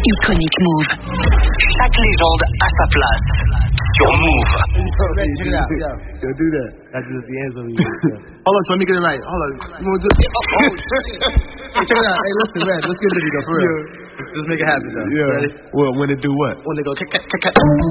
Iconic Move. Chaque légende a sa place. Sur Move. Check it out. Yo, do that. That's just the answer. Hold on, so let me get it right. Hold on. You want to do shit. Hey, check it out. Hey, listen, man. Let's get it, though, for real. Let's make it happen, though. Yeah. Ready? Well, when it do what? When it go